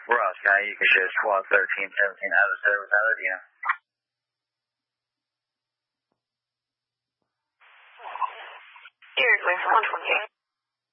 Ross County, you can show squad 1317 out of service, out of Dina. Here, 128.